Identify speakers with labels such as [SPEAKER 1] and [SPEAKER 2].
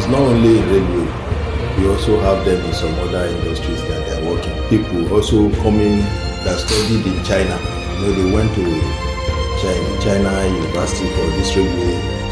[SPEAKER 1] It's not only in railway, we also have them in some other industries that they are working. People also coming that studied in China. They went to China University for this railway